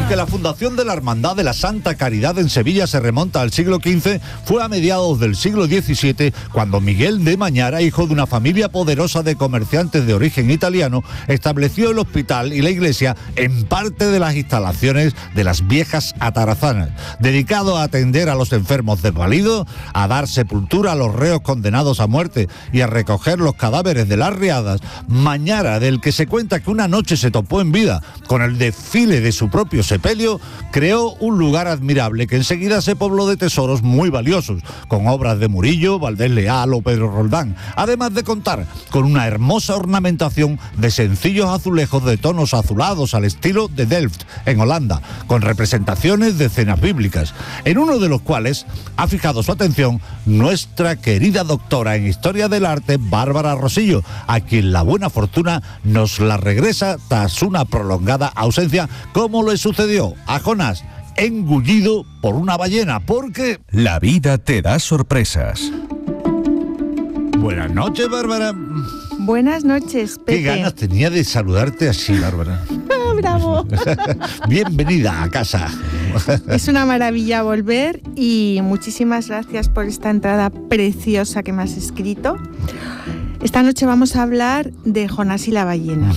Aunque la fundación de la Hermandad de la Santa Caridad en Sevilla se remonta al siglo XV, fue a mediados del siglo XVII cuando Miguel de Mañara, hijo de una familia poderosa de comerciantes de origen italiano, estableció el hospital y la iglesia en parte de las instalaciones de las viejas atarazanas, dedicado a atender a los enfermos desvalidos, a dar sepultura a los reos condenados a muerte y a recoger los cadáveres de las riadas. Mañara, del que se cuenta que una noche se topó en vida con el desfile de su propio sepelio, creó un lugar admirable que enseguida se pobló de tesoros muy valiosos, con obras de Murillo, Valdés Leal o Pedro Roldán, además de contar con una hermosa ornamentación de sencillos azulejos de tonos azulados al estilo de Delft, en Holanda, con representaciones de escenas bíblicas, en uno de los cuales ha fijado su atención nuestra querida doctora en Historia del Arte, Bárbara Rosillo, a quien la buena fortuna nos la regresa tras una prolongada ausencia, como le sucedió a Jonás, engullido por una ballena, porque... La vida te da sorpresas. Buenas noches, Bárbara. Buenas noches, Pepe. Qué ganas tenía de saludarte así, Bárbara. ¡Bravo! Bienvenida a casa. Es una maravilla volver y muchísimas gracias por esta entrada preciosa que me has escrito. Esta noche vamos a hablar de Jonás y la ballena.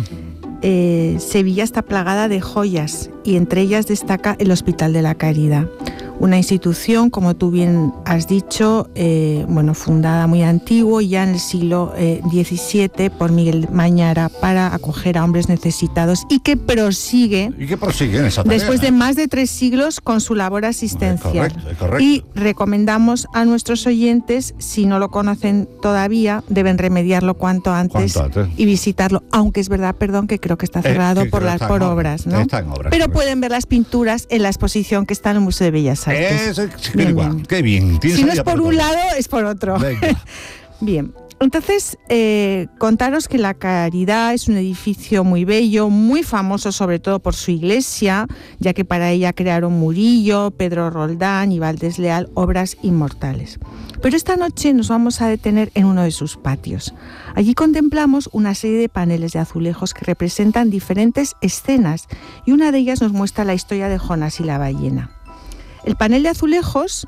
Sevilla está plagada de joyas y entre ellas destaca el Hospital de la Caridad, una institución, como tú bien has dicho, fundada muy antiguo, ya en el siglo XVII por Miguel Mañara para acoger a hombres necesitados y que prosigue en esa tarea, después de más de 3 siglos con su labor asistencial. Correcto. Y recomendamos a nuestros oyentes, si no lo conocen todavía, deben remediarlo cuanto antes y visitarlo, aunque es verdad, que creo que está cerrado por obras, ¿no? Está en obras, pero pueden ver las pinturas en la exposición que está en el Museo de Bellas Artes. Bien. Qué bien. Si no es por un lado, es por otro. Bien. Entonces, contaros que la Caridad es un edificio muy bello, muy famoso sobre todo por su iglesia, ya que para ella crearon Murillo, Pedro Roldán y Valdés Leal, obras inmortales. Pero esta noche nos vamos a detener en uno de sus patios. Allí contemplamos una serie de paneles de azulejos que representan diferentes escenas y una de ellas nos muestra la historia de Jonás y la ballena. El panel de azulejos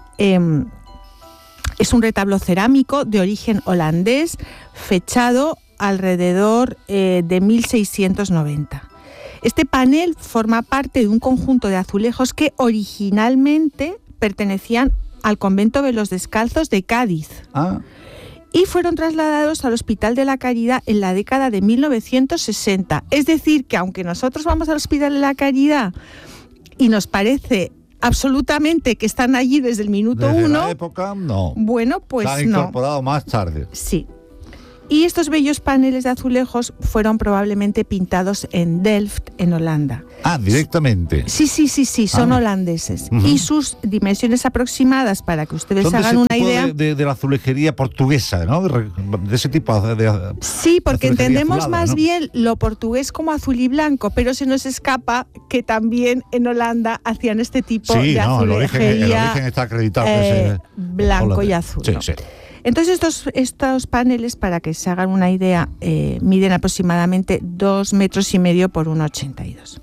es un retablo cerámico de origen holandés, fechado alrededor de 1690. Este panel forma parte de un conjunto de azulejos que originalmente pertenecían al convento de los Descalzos de Cádiz. Y fueron trasladados al Hospital de la Caridad en la década de 1960. Es decir, que aunque nosotros vamos al Hospital de la Caridad y nos parece absolutamente que están allí desde el minuto 1. Desde la época, no. Bueno, pues no. Se han incorporado más tarde. Sí. Y estos bellos paneles de azulejos fueron probablemente pintados en Delft, en Holanda. Directamente. Sí, son holandeses. Y sus dimensiones aproximadas, para que ustedes hagan una idea... de la azulejería portuguesa, ¿no? De ese tipo de... Sí, porque entendemos azulada, más ¿no? bien lo portugués como azul y blanco, pero se nos escapa que también en Holanda hacían este tipo de azulejería. El origen está acreditado. Blanco y azul. Sí. Entonces estos paneles, para que se hagan una idea, miden aproximadamente 2,5 metros por 1,82.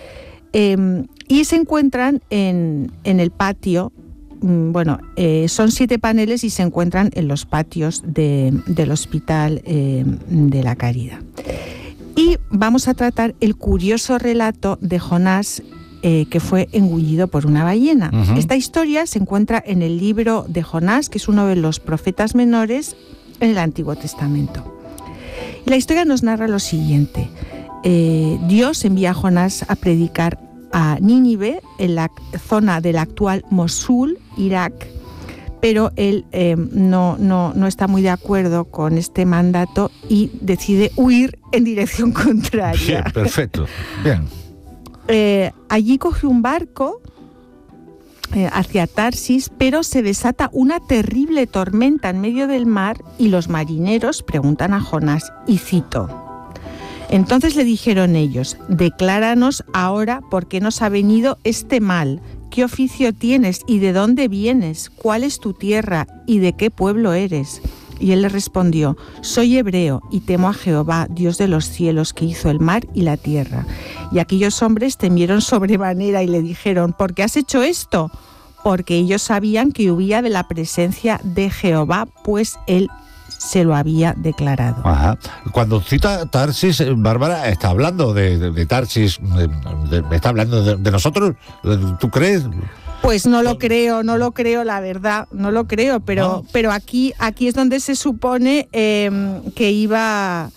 Y se encuentran en el patio. Son 7 paneles y se encuentran en los patios del Hospital de la Caridad. Y vamos a tratar el curioso relato de Jonás, que fue engullido por una ballena. Esta historia se encuentra en el libro de Jonás, que es uno de los profetas menores en el Antiguo Testamento. Y la historia nos narra lo siguiente. Dios envía a Jonás a predicar a Nínive, en la zona del actual Mosul, Irak, pero él no está muy de acuerdo con este mandato y decide huir en dirección contraria. Sí, perfecto. Bien. Allí coge un barco hacia Tarsis, pero se desata una terrible tormenta en medio del mar y los marineros preguntan a Jonás, y cito: entonces le dijeron ellos: decláranos ahora por qué nos ha venido este mal, qué oficio tienes y de dónde vienes, cuál es tu tierra y de qué pueblo eres. Y él le respondió: soy hebreo y temo a Jehová, Dios de los cielos, que hizo el mar y la tierra. Y aquellos hombres temieron sobremanera y le dijeron: ¿por qué has hecho esto? Porque ellos sabían que huía de la presencia de Jehová, pues él se lo había declarado. Ajá. Cuando cita Tarsis, Bárbara, está hablando de Tarsis, está hablando de nosotros, ¿tú crees? Pues no lo creo, la verdad, no lo creo, pero aquí es donde se supone que iba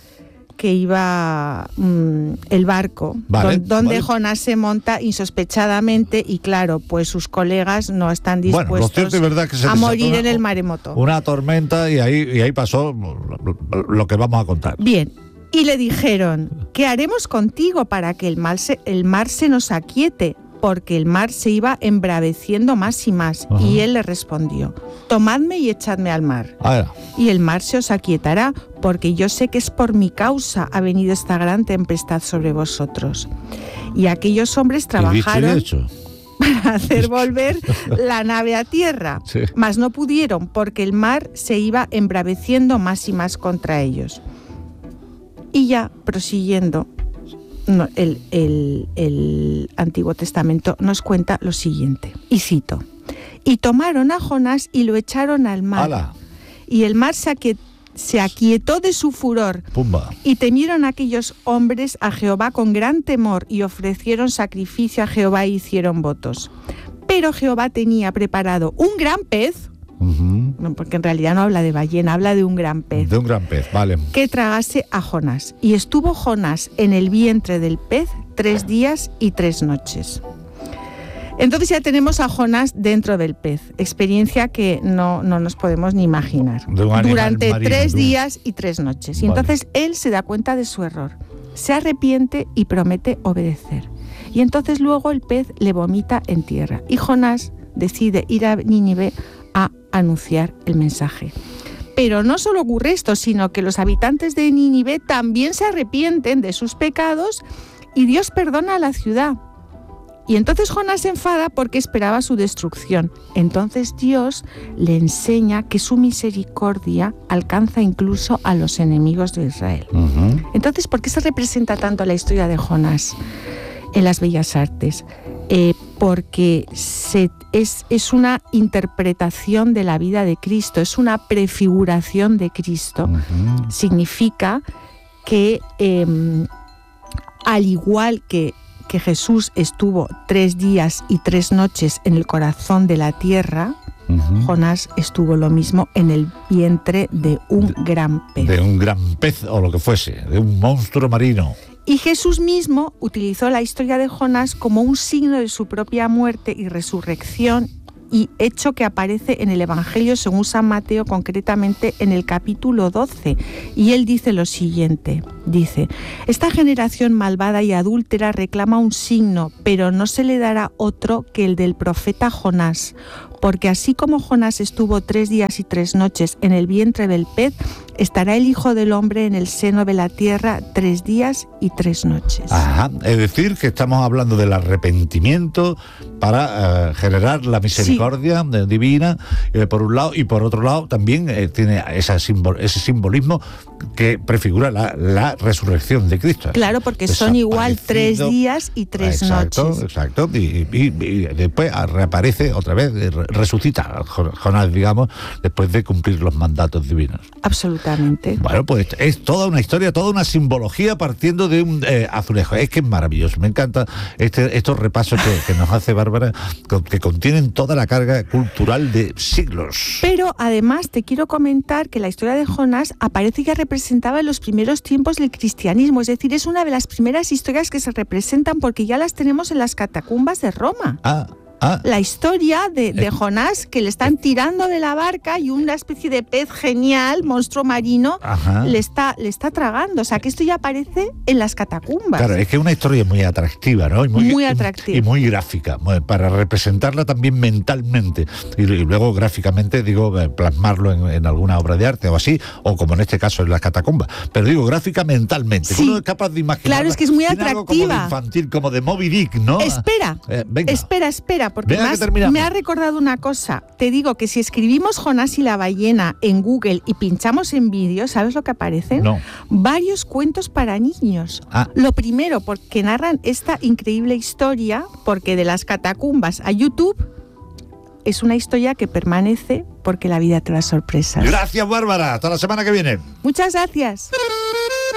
el barco, donde Jonás se monta insospechadamente y claro, pues sus colegas no están dispuestos a morir en el maremoto. Una tormenta y ahí pasó lo que vamos a contar. Bien, y le dijeron: ¿qué haremos contigo para que el mar se nos aquiete? Porque el mar se iba embraveciendo más y más. Uh-huh. Y él le respondió: tomadme y echadme al mar. Y el mar se os aquietará, porque yo sé que es por mi causa ha venido esta gran tempestad sobre vosotros. Y aquellos hombres trabajaron para hacer volver la nave a tierra, sí. Mas no pudieron, porque el mar se iba embraveciendo más y más contra ellos. Y ya prosiguiendo, el Antiguo Testamento nos cuenta lo siguiente, y cito: y tomaron a Jonás y lo echaron al mar. ¡Hala! Y el mar se aquietó de su furor. ¡Pumba! Y temieron aquellos hombres a Jehová con gran temor y ofrecieron sacrificio a Jehová y hicieron votos. Pero Jehová tenía preparado un gran pez. Uh-huh. No, porque en realidad no habla de ballena, habla de un gran pez. De un gran pez, vale. Que tragase a Jonás. Y estuvo Jonás en el vientre del pez 3 días y 3 noches. Entonces ya tenemos a Jonás dentro del pez. Experiencia que no nos podemos ni imaginar. Durante marino, 3 días y 3 noches. Y entonces él se da cuenta de su error. Se arrepiente y promete obedecer. Y entonces luego el pez le vomita en tierra. Y Jonás decide ir a Nínive a anunciar el mensaje. Pero no solo ocurre esto, sino que los habitantes de Nínive también se arrepienten de sus pecados y Dios perdona a la ciudad. Y entonces Jonás se enfada porque esperaba su destrucción. Entonces Dios le enseña que su misericordia alcanza incluso a los enemigos de Israel. Uh-huh. Entonces, ¿por qué se representa tanto la historia de Jonás en las bellas artes? Porque es una interpretación de la vida de Cristo, es una prefiguración de Cristo. Uh-huh. Significa que al igual que Jesús estuvo 3 días y 3 noches en el corazón de la tierra, uh-huh, Jonás estuvo lo mismo en el vientre de un gran pez. De un gran pez o lo que fuese, de un monstruo marino. Y Jesús mismo utilizó la historia de Jonás como un signo de su propia muerte y resurrección, y hecho que aparece en el Evangelio según San Mateo, concretamente en el capítulo 12. Y él dice lo siguiente, dice: esta generación malvada y adúltera reclama un signo, pero no se le dará otro que el del profeta Jonás. Porque así como Jonás estuvo 3 días y 3 noches en el vientre del pez, estará el Hijo del Hombre en el seno de la tierra 3 días y 3 noches. Ajá, es decir, que estamos hablando del arrepentimiento para generar la misericordia divina, por un lado, y por otro lado también tiene ese simbolismo que prefigura la resurrección de Cristo. Claro, porque son igual 3 días y 3 noches. Exacto, y después reaparece otra vez, resucita Jonás, digamos, después de cumplir los mandatos divinos. Absolutamente. Bueno, pues es toda una historia, toda una simbología partiendo de un azulejo. Es que es maravilloso, me encanta estos repasos que nos hace Bárbara, que contienen toda la carga cultural de siglos. Pero además te quiero comentar que la historia de Jonás aparece ya representada en los primeros tiempos del cristianismo, es decir, es una de las primeras historias que se representan porque ya las tenemos en las catacumbas de Roma. La historia de Jonás, que le están tirando de la barca y una especie de pez genial, monstruo marino, le está tragando. O sea, que esto ya aparece en las catacumbas. Claro, es que es una historia muy atractiva, ¿no? Muy atractiva. Y muy gráfica, para representarla también mentalmente. Y luego gráficamente, plasmarlo en alguna obra de arte o así, o como en este caso en las catacumbas. Pero digo, gráfica mentalmente. Sí. Uno es capaz de imaginar. Claro, es que es muy atractiva. Algo como de infantil, como de Moby Dick, ¿no? Espera, porque me ha recordado una cosa. Te digo que si escribimos Jonás y la ballena en Google y pinchamos en vídeo, ¿sabes lo que aparecen? No. Varios cuentos para niños. Lo primero, porque narran esta increíble historia, porque de las catacumbas a YouTube es una historia que permanece porque la vida te da sorpresas. Gracias, Bárbara. Hasta la semana que viene. Muchas gracias.